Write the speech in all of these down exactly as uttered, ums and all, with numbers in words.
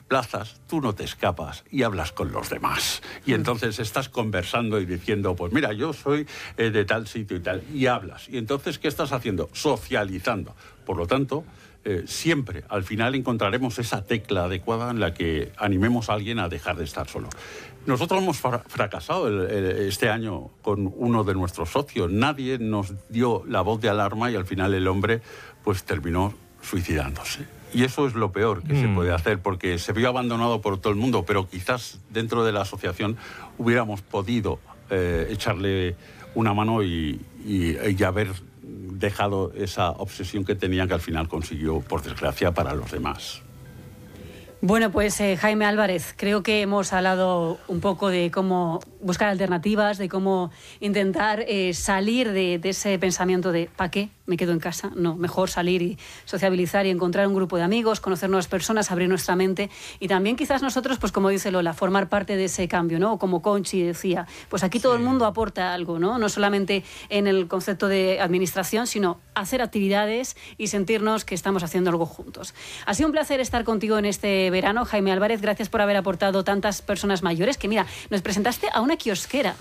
desplazas, tú no te escapas y hablas con los demás. Y entonces estás conversando y diciendo, pues mira, yo soy eh, de tal sitio y tal, y hablas. Y entonces, ¿qué estás haciendo? Socializando. Por lo tanto, eh, siempre al final encontraremos esa tecla adecuada en la que animemos a alguien a dejar de estar solo. Nosotros hemos fra- fracasado el, el, este año con uno de nuestros socios. Nadie nos dio la voz de alarma y al final el hombre pues terminó suicidándose. Y eso es lo peor que mm. se puede hacer, porque se vio abandonado por todo el mundo, pero quizás dentro de la asociación hubiéramos podido eh, echarle una mano y, y, y haber dejado esa obsesión que tenía, que al final consiguió, por desgracia, para los demás. Bueno, pues eh, Jaime Álvarez, creo que hemos hablado un poco de cómo buscar alternativas, de cómo intentar eh, salir de, de ese pensamiento de ¿para qué? Me quedo en casa. No, mejor salir y sociabilizar y encontrar un grupo de amigos, conocer nuevas personas, abrir nuestra mente y también quizás nosotros, pues como dice Lola, formar parte de ese cambio, ¿no? Como Conchi decía, pues aquí sí. Todo el mundo aporta algo, ¿no? No solamente en el concepto de administración, sino hacer actividades y sentirnos que estamos haciendo algo juntos. Ha sido un placer estar contigo en este verano, Jaime Álvarez. Gracias por haber aportado tantas personas mayores que, mira, nos presentaste a una kiosquera.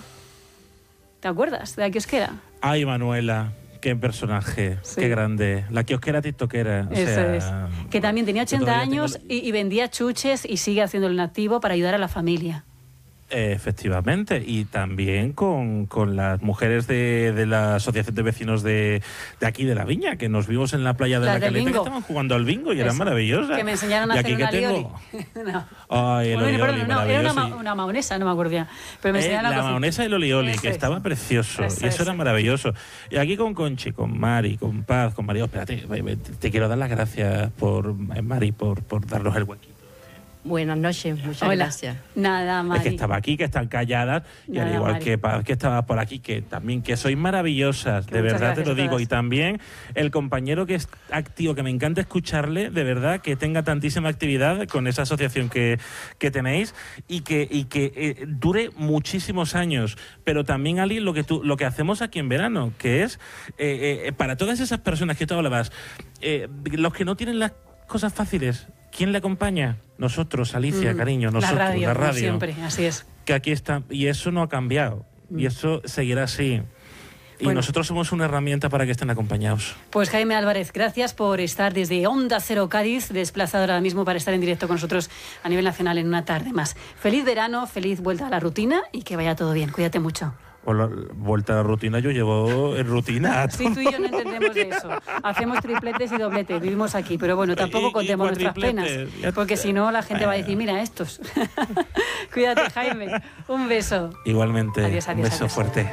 ¿Te acuerdas de la kiosquera? Ay, Manuela. Qué personaje, sí. Qué grande. La kiosquera tiktokera. O Eso sea, es. Que también tenía ochenta años tengo... y, y vendía chuches y sigue haciéndolo en activo para ayudar a la familia. Eh, efectivamente, y también con, con las mujeres de, de la Asociación de Vecinos de, de aquí de La Viña, que nos vimos en la playa de la, la Caleta, que estaban jugando al bingo y eran maravillosas. Que me enseñaron a y hacer aquí una que lioli. no. Ay, el bueno, olioli, perdón, no, era una, ma una maonesa, no me acuerdo ya. Pero me enseñaron eh, la maonesa y el olioli, que es. estaba precioso, eso, y eso eso. era maravilloso. Y aquí con Conchi, con Mari, con Paz, con María, espérate, te quiero dar las gracias por Mari, por, por darnos el huequito. Buenas noches, muchas Hola. gracias. Nada, Mari. Es que estaba aquí, que están calladas, y Nada, al igual Mari. que Paz, que estaba por aquí, que también, que sois maravillosas, Que de verdad te lo digo. todas. Y también el compañero que es activo, que me encanta escucharle, de verdad, que tenga tantísima actividad con esa asociación que, que tenéis y que, y que eh, dure muchísimos años. Pero también, Ali, lo que, tú, lo que hacemos aquí en verano, que es, eh, eh, para todas esas personas que tú hablabas, eh, los que no tienen las cosas fáciles, ¿quién le acompaña? Nosotros, Alicia, mm, cariño, nosotros, la radio, la radio. Siempre, así es. Que aquí está, y eso no ha cambiado, mm. y eso seguirá así. Y bueno, nosotros somos una herramienta para que estén acompañados. Pues Jaime Álvarez, gracias por estar desde Onda Cero Cádiz, desplazado ahora mismo para estar en directo con nosotros a nivel nacional en una tarde más. Feliz verano, feliz vuelta a la rutina y que vaya todo bien. Cuídate mucho. Por la vuelta a la rutina, yo llevo en rutina. Sí, tú y yo no entendemos de eso. Hacemos tripletes y dobletes, vivimos aquí, pero bueno, tampoco contemos nuestras penas, porque si no la gente va a decir, mira estos. Cuídate, Jaime. Un beso. Igualmente, adiós, adiós, un beso adiós. fuerte.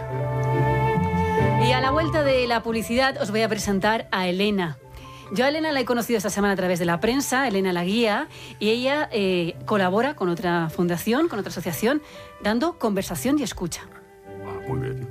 Y a la vuelta de la publicidad os voy a presentar a Elena. Yo a Elena la he conocido esta semana a través de la prensa, Elena la guía, y ella eh, colabora con otra fundación, con otra asociación, dando conversación y escucha. Muy bien.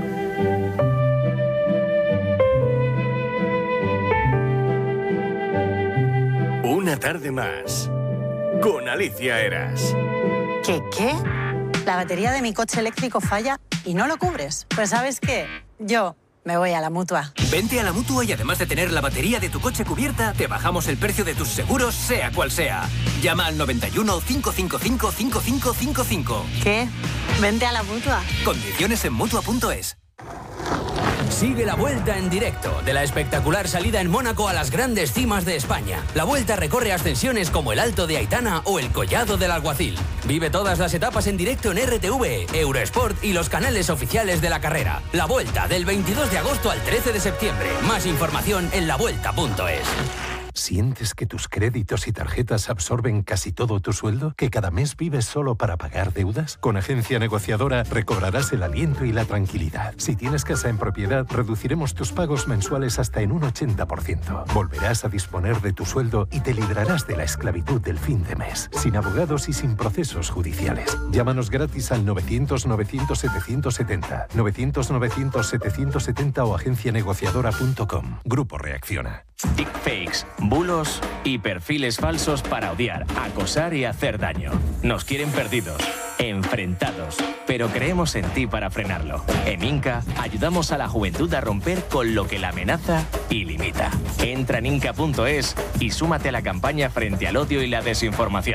Una tarde más con Alicia Eras. ¿Qué qué? La batería de mi coche eléctrico falla y no lo cubres. Pues ¿sabes qué? Yo me voy a la Mutua. Vente a la Mutua y además de tener la batería de tu coche cubierta, te bajamos el precio de tus seguros, sea cual sea. Llama al noventa y uno, cinco cinco cinco, cinco cinco cinco cinco. ¿Qué? Vente a la Mutua. Condiciones en Mutua punto es. Sigue la Vuelta en directo de la espectacular salida en Mónaco a las grandes cimas de España. La Vuelta recorre ascensiones como el Alto de Aitana o el Collado del Alguacil. Vive todas las etapas en directo en R T V, Eurosport y los canales oficiales de la carrera. La Vuelta del veintidós de agosto al trece de septiembre. Más información en la vuelta punto es. ¿Sientes que tus créditos y tarjetas absorben casi todo tu sueldo? ¿Que cada mes vives solo para pagar deudas? Con Agencia Negociadora recobrarás el aliento y la tranquilidad. Si tienes casa en propiedad, reduciremos tus pagos mensuales hasta en un ochenta por ciento. Volverás a disponer de tu sueldo y te librarás de la esclavitud del fin de mes, sin abogados y sin procesos judiciales. Llámanos gratis al novecientos, novecientos, setecientos setenta, novecientos, novecientos, setecientos setenta o agencia negociadora punto com. Grupo Reacciona. Deepfakes, bulos y perfiles falsos para odiar, acosar y hacer daño. Nos quieren perdidos, enfrentados, pero creemos en ti para frenarlo. En Inca ayudamos a la juventud a romper con lo que la amenaza y limita. Entra en inca punto es y súmate a la campaña frente al odio y la desinformación.